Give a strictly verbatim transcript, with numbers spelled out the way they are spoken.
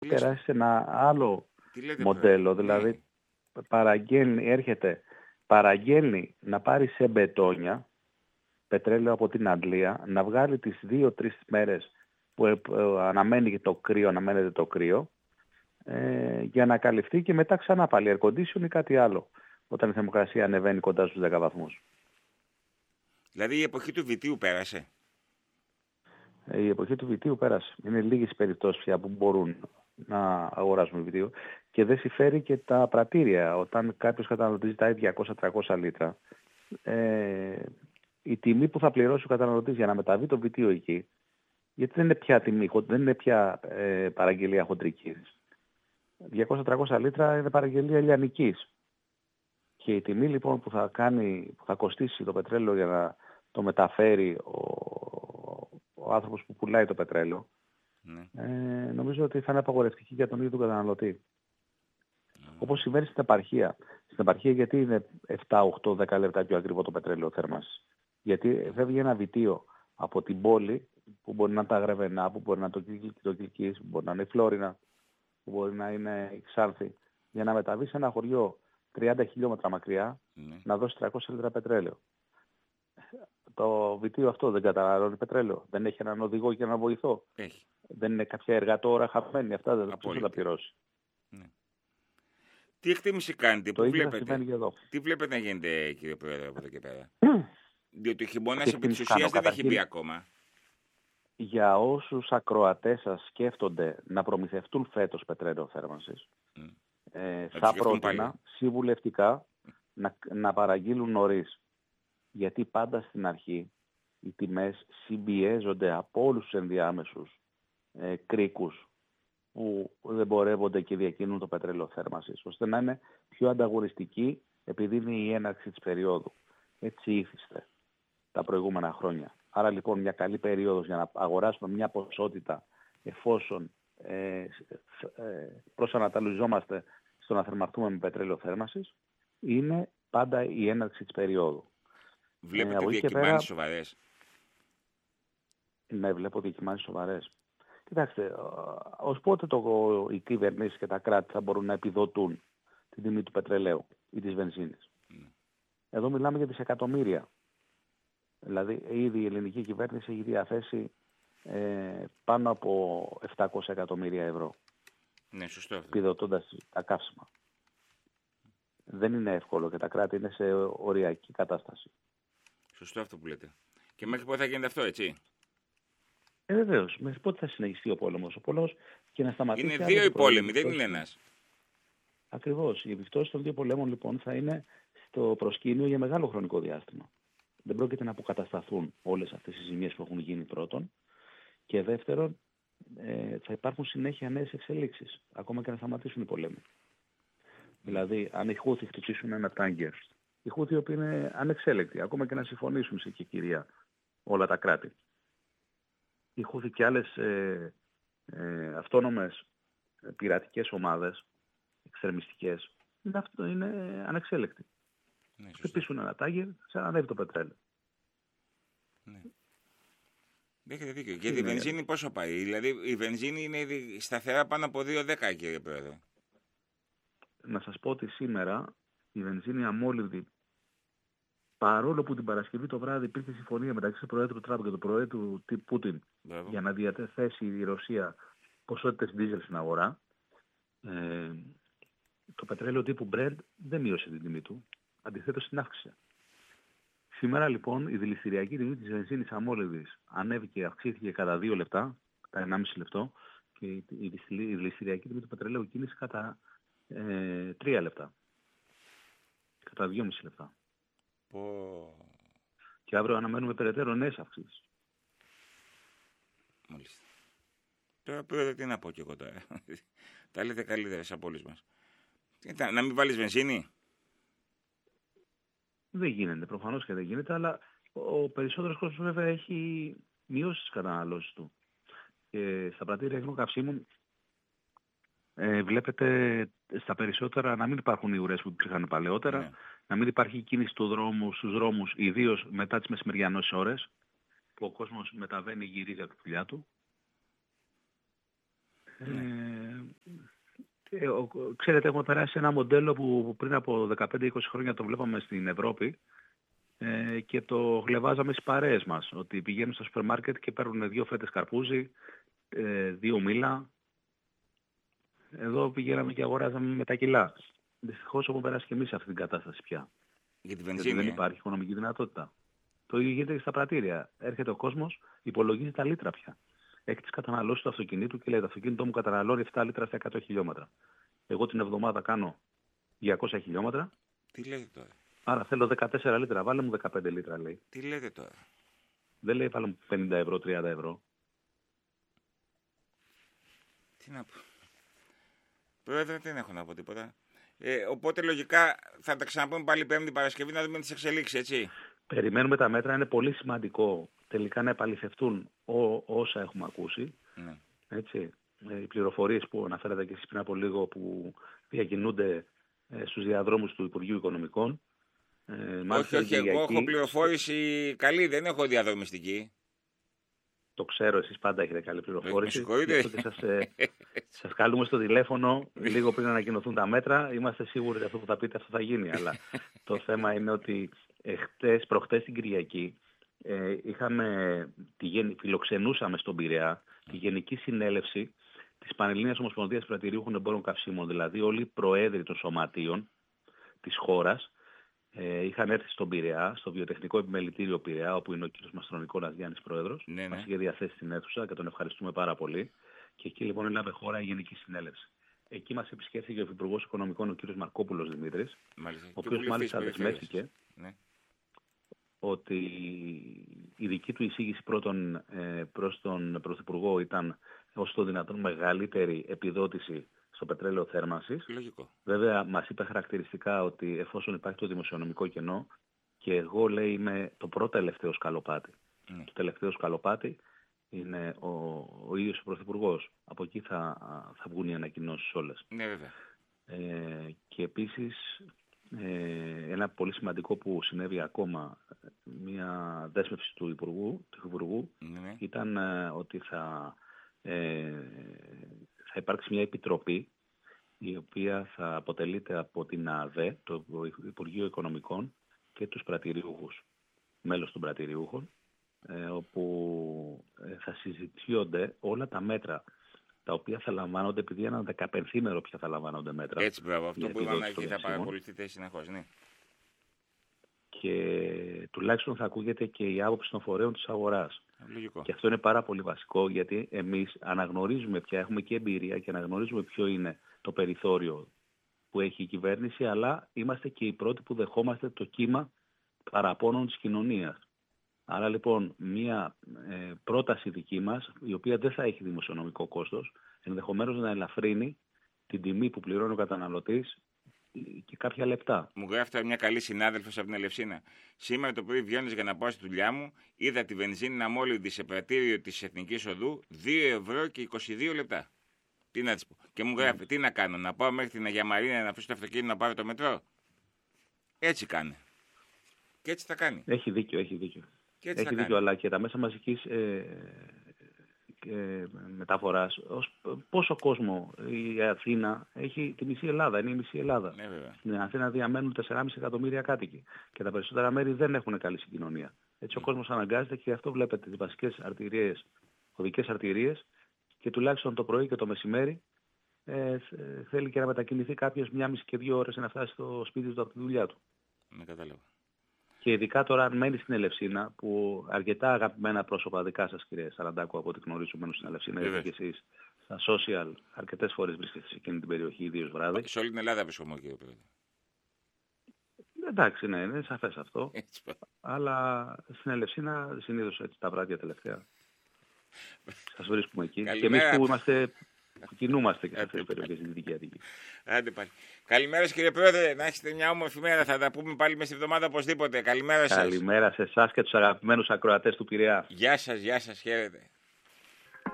περάσει σε ένα άλλο μοντέλο. Τώρα. Δηλαδή mm. παραγγέλνει, έρχεται, παραγγέλνει να πάρει σε μπετόνια πετρέλαιο από την Αγγλία, να βγάλει τις δύο-τρεις μέρες που ε, ε, αναμένει το κρύο, αναμένεται το κρύο, ε, για να καλυφθεί και μετά ξανά πάλι air condition ή κάτι άλλο, όταν η θερμοκρασία ανεβαίνει κοντά στους δέκα βαθμούς. Δηλαδή η εποχή του βιτίου πέρασε. Η εποχή του βιτίου πέρασε. Είναι λίγες περιπτώσεις πια που μπορούν να αγοράσουν βιτίο και δεν συμφέρει και τα πρατήρια. Όταν κάποιος καταναλωτής ζητάει διακόσια με τριακόσια λίτρα, ε, η τιμή που θα πληρώσει ο καταναλωτής για να μεταβεί το βιτίο εκεί, γιατί δεν είναι πια τιμή, δεν είναι πια ε, παραγγελία χοντρικής. διακόσια με τριακόσια λίτρα είναι παραγγελία λιανικής. Και η τιμή λοιπόν που θα, κάνει, που θα κοστίσει το πετρέλαιο για να το μεταφέρει ο, ο άνθρωπος που πουλάει το πετρέλαιο, ναι. ε, νομίζω ότι θα είναι απαγορευτική για τον ίδιο τον καταναλωτή. Mm. Όπως συμβαίνει στην επαρχία. Στην επαρχία γιατί είναι επτά, οκτώ, δέκα λεπτά πιο ακριβό το πετρέλαιο θέρμανσης. Γιατί φεύγει ένα βιτίο από την πόλη που μπορεί να είναι τα Γρεβενά, που μπορεί να είναι το Κιλκής, που μπορεί να είναι η Φλόρινα, που μπορεί να είναι η Ξάνθη, για να μεταβεί σε ένα χωριό τριάντα χιλιόμετρα μακριά, mm. να δώσει τριακόσια λίτρα πετρέλαιο. Το βιτίο αυτό δεν καταναλώνει πετρέλαιο. Δεν έχει έναν οδηγό και έναν βοηθό. Έχει. Δεν είναι κάποια εργατόρα χαμένη. Αυτά δεν θα τα πληρώσει. Ναι. Τι εκτίμηση κάνετε, το που βλέπετε, τι βλέπετε να γίνεται, κύριε Πρόεδρε, από εδώ και πέρα. Διότι ο χειμώνας επί της ουσίας δεν έχει μπει ακόμα. Για όσους ακροατές σας σκέφτονται να προμηθευτούν φέτος πετρέλαιο θέρμανσης, mm. ε, θα πρότεινα συμβουλευτικά να, να παραγγείλουν νωρίς. Γιατί πάντα στην αρχή οι τιμές συμπιέζονται από όλους τους ενδιάμεσους ε, κρίκους που δεν εμπορεύονται και διακινούν το πετρέλαιο θέρμανσης, ώστε να είναι πιο ανταγωνιστική επειδή είναι η έναρξη της περίοδου. Έτσι ήθιστε τα προηγούμενα χρόνια. Άρα λοιπόν μια καλή περίοδος για να αγοράσουμε μια ποσότητα εφόσον ε, ε, προσανατολιζόμαστε στο να θερμαθούμε με πετρέλαιο θέρμανσης είναι πάντα η έναρξη της περίοδου. Βλέπετε ε, διακυμάνσεις πέρα... σοβαρές. Ναι, βλέπω διακυμάνσεις σοβαρές. Κοιτάξτε, ως πότε το, οι κυβερνήσεις και τα κράτη θα μπορούν να επιδοτούν την τιμή του πετρελαίου ή της βενζίνης. Mm. Εδώ μιλάμε για δισεκατομμύρια. Δηλαδή, ήδη η ελληνική κυβέρνηση έχει διαθέσει ε, πάνω από επτακόσια εκατομμύρια ευρώ. Ναι, σωστό. Επιδοτώντας τα καύσιμα. Δεν είναι εύκολο και τα κράτη είναι σε οριακή κατάσταση. Σωστό αυτό που λέτε. Και μέχρι πότε θα γίνεται αυτό, έτσι. Ε, βεβαίως. Μέχρι πότε θα συνεχιστεί ο πόλεμος. Ο πόλεμος και να σταματήσει. Είναι δύο οι πόλεμοι, δεν είναι ένας. Ακριβώς. Η επιπτώση των δύο πολέμων λοιπόν θα είναι στο προσκήνιο για μεγάλο χρονικό διάστημα. Δεν πρόκειται να αποκατασταθούν όλες αυτές οι ζημίες που έχουν γίνει πρώτον. Και δεύτερον, ε, θα υπάρχουν συνέχεια νέες εξελίξεις. Ακόμα και να σταματήσουν οι πολέμοι. Mm. Δηλαδή, αν οι Χούθοι χτυπήσουν ένα τάγκερ, οι Χούθοι οι οποίοι είναι ανεξέλεκτοι, ακόμα και να συμφωνήσουν σε κεκυρία όλα τα κράτη. Οι Χούθοι και άλλες ε, ε, αυτόνομες ε, πειρατικές ομάδες, εξτρεμιστικές, είναι, αυτό, είναι ανεξέλεκτοι. Ναι, χτυπήσουν ένα τάγκερ, σαν να ανέβει το πετρέλαιο. Ναι. Έχετε δίκιο. Γιατί η βενζίνη πόσο πάει. Δηλαδή η βενζίνη είναι σταθερά πάνω από δύο δέκα, κύριε Πρόεδρε. Να σας πω ότι σήμερα η βενζίνη αμόλυβδη, παρόλο που την Παρασκευή το βράδυ υπήρχε συμφωνία μεταξύ του Προέδρου Τραμπ και του Προέδρου Πούτιν Μπράβο. για να διαθέσει η Ρωσία ποσότητες δίζελ στην αγορά, ε, το πετρέλαιο τύπου Brent δεν μείωσε την τιμή του, αντιθέτως την αύξησε. Σήμερα λοιπόν η δηληστηριακή τιμή της βενζίνης αμόλυβδης ανέβηκε, αυξήθηκε κατά δύο λεπτά, κατά ενάμιση λεπτό, και η δηληστηριακή τιμή του πετρελαίου κίνησε κατά ε, τρία λεπτά. Κατά δυόμιση λεπτά. Πω... Και αύριο αναμένουμε περαιτέρω νέες αυξήσεις. Μάλιστα. Τώρα Πρόεδρε τι να πω κι εγώ τώρα. Τα λέτε καλύτερα από όλους μας. Να μην βάλεις βενζίνη. Δεν γίνεται, προφανώς και δεν γίνεται, αλλά ο περισσότερος κόσμος βέβαια έχει μειώσει τις καταναλώσεις του. Και στα πρατήρια υγρών καυσίμων ε, βλέπετε στα περισσότερα να μην υπάρχουν οι ουρές που υπήρχαν παλαιότερα, ναι. να μην υπάρχει κίνηση του δρόμου, στους δρόμους, ιδίως μετά τις μεσημεριανές ώρες, που ο κόσμος μεταβαίνει, γυρίζει από τη δουλειά του. Ναι. Ε, Ε, ο, ξέρετε, έχουμε περάσει ένα μοντέλο που, που πριν από δεκαπέντε είκοσι χρόνια το βλέπαμε στην Ευρώπη ε, και το γλεβάζαμε στις παρέες μας. Ότι πηγαίνουν στο σούπερ μάρκετ και παίρνουν δύο φέτες καρπούζι, ε, δύο μήλα. Εδώ πηγαίναμε και αγοράζαμε με τα κιλά. Δυστυχώς έχουμε περάσει και εμείς σε αυτή την κατάσταση πια. Για τη Γιατί βενζίνη. δεν υπάρχει οικονομική δυνατότητα. Το ίδιο γίνεται και στα πρατήρια. Έρχεται ο κόσμος, υπολογίζει τα λίτρα πια. Έχει τις καταναλώσεις του αυτοκινήτου και λέει: το αυτοκίνητό μου καταναλώνει επτά λίτρα στα εκατό χιλιόμετρα. Εγώ την εβδομάδα κάνω διακόσια χιλιόμετρα. Τι λέτε τώρα. Άρα θέλω δεκατέσσερα λίτρα. Βάλε μου δεκαπέντε λίτρα, λέει. Τι λέτε τώρα. Δεν λέει βάλε μου πενήντα ευρώ, τριάντα ευρώ. Τι να πω. Πρόεδρε, δεν έχω να πω τίποτα. Ε, οπότε λογικά θα τα ξαναπούμε πάλι Πέμπτη Παρασκευή να δούμε τις εξελίξεις, έτσι. Περιμένουμε τα μέτρα. Είναι πολύ σημαντικό τελικά να επαληθευτούν ό, όσα έχουμε ακούσει. Ναι. Έτσι. Οι πληροφορίες που αναφέρατε και εσείς πριν από λίγο που διακινούνται ε, στους διαδρόμους του Υπουργείου Οικονομικών. Ε, όχι, όχι, Κυριακή, εγώ έχω πληροφόρηση καλή, δεν έχω διαδρομιστική. Το ξέρω, εσείς πάντα έχετε καλή πληροφόρηση. Με σας, ε, σας καλούμε στο τηλέφωνο λίγο πριν ανακοινωθούν τα μέτρα. Είμαστε σίγουροι ότι αυτό που θα πείτε αυτό θα γίνει. Αλλά το θέμα είναι ότι εχθές, προχτές την Κυριακή ε, είχαμε, τη, φιλοξενούσαμε στον Πειραιά τη Γενική Συνέλευση της Πανελλήνιας Ομοσπονδίας Πρατηρίουχων Εμπόρων Καυσίμων. Δηλαδή όλοι οι προέδροι των σωματείων της χώρας Ε, είχαν έρθει στον Πειραιά, στο Βιοτεχνικό Επιμελητήριο Πειραιά, όπου είναι ο κ. Μαστρονικόλας Γιάννης Πρόεδρος. Ναι, ναι. Μας είχε διαθέσει στην αίθουσα και τον ευχαριστούμε πάρα πολύ. Και εκεί λοιπόν έλαβε χώρα η Γενική Συνέλευση. Εκεί μας επισκέφθηκε ο Υπουργός Οικονομικών, ο κ. Μαρκόπουλος Δημήτρης, μάλιστα. ο οποίος μάλιστα δεσμεύτηκε ναι. ότι η δική του εισήγηση πρώτον ε, προς τον Πρωθυπουργό ήταν ως το δυνατόν μεγαλύτερη επιδότηση στο πετρέλαιο θέρμανσης. Λογικό. Βέβαια, μας είπε χαρακτηριστικά ότι εφόσον υπάρχει το δημοσιονομικό κενό, και εγώ λέει είμαι το πρώτο τελευταίο σκαλοπάτι. Mm. Το τελευταίο σκαλοπάτι είναι ο, ο ίδιος ο Πρωθυπουργός. Από εκεί θα, θα βγουν οι ανακοινώσεις όλες. Ναι, βέβαια. Ε, και επίσης, ε, ένα πολύ σημαντικό που συνέβη ακόμα, μια δέσμευση του Υπουργού, του Υπουργού ναι. ήταν ε, ότι θα... Ε, θα υπάρξει μια επιτροπή η οποία θα αποτελείται από την ΑΔΕ, το Υπουργείο Οικονομικών και τους πρατηριούχους, μέλος των πρατηριούχων, ε, όπου θα συζητιόνται όλα τα μέτρα τα οποία θα λαμβάνονται, επειδή ένα δεκαπενθήμερο πια θα λαμβάνονται μέτρα. Έτσι, μπράβο, αυτό που είπαμε εκεί θα παρακολουθείτε συνεχώς, ναι. Και τουλάχιστον θα ακούγεται και η άποψη των φορέων της αγοράς. Λογικό. Και αυτό είναι πάρα πολύ βασικό, γιατί εμείς αναγνωρίζουμε πια, έχουμε και εμπειρία και αναγνωρίζουμε ποιο είναι το περιθώριο που έχει η κυβέρνηση, αλλά είμαστε και οι πρώτοι που δεχόμαστε το κύμα παραπώνων της κοινωνίας. Άρα λοιπόν μια ε, πρόταση δική μας, η οποία δεν θα έχει δημοσιονομικό κόστος, ενδεχομένως να ελαφρύνει την τιμή που πληρώνει ο καταναλωτής και κάποια λεπτά. Μου γράφει μια καλή συνάδελφος από την Ελευσίνα. Σήμερα το πρωί βγαίνοντας για να πάω στη δουλειά μου, είδα τη βενζίνη να μόλυνται σε πρατήριο της Εθνικής Οδού δύο ευρώ και είκοσι δύο λεπτά. Τι να της πω. Και μου γράφει, mm. τι να κάνω, να πάω μέχρι την Αγία Μαρίνα να αφήσω το αυτοκίνητο να πάρω το μετρό. Έτσι κάνει. Και έτσι θα κάνει. Έχει δίκιο, έχει δίκιο. Και έτσι έχει θα δίκιο, κάνει. αλλά και τα μέσα μαζικής ε, ε, μεταφοράς, ως, πόσο κόσμο η Αθήνα έχει, τη μισή Ελλάδα, είναι η μισή Ελλάδα. Ναι, βέβαια. Στην Αθήνα διαμένουν τέσσερα κόμμα πέντε εκατομμύρια κάτοικοι και τα περισσότερα μέρη δεν έχουν καλή συγκοινωνία. Έτσι ο κόσμος αναγκάζεται και γι' αυτό βλέπετε τις βασικές αρτηρίες, οδικές αρτηρίες, και τουλάχιστον το πρωί και το μεσημέρι ε, θέλει και να μετακινηθεί κάποιος μια μισή και δύο ώρες να φτάσει στο σπίτι του από τη δουλειά του. Ναι, κατάλαβα. Και ειδικά τώρα αν μένει στην Ελευσίνα, που αρκετά αγαπημένα πρόσωπα δικά σας, κύριε Σαραντάκου, από ό,τι γνωρίζω, μένουν στην Ελευσίνα, γιατί και εσείς στα social αρκετές φορές βρίσκεστε σε εκείνη την περιοχή, ιδίως βράδυ. Σε όλη την Ελλάδα βρίσκομαι, κύριε Πρόεδρε. Εντάξει, ναι, είναι σαφές αυτό. Έτσι, αλλά στην Ελευσίνα συνήθως έτσι τα βράδια τελευταία σας βρίσκουμε εκεί. Καλημέρα. Και εμείς που είμαστε, που κινούμαστε και σε αυτές τις περιοχές στη Δυτική Αττική. Άντε πάλι. Καλημέρα σας, κύριε Πρόεδρε, να έχετε μια όμορφη μέρα. Θα τα πούμε πάλι μες τη εβδομάδα οπωσδήποτε. Καλημέρα σας. Καλημέρα σε εσάς και τους αγαπημένους ακροατές του Πειραιά. Γεια σας, γεια σας, χαίρετε.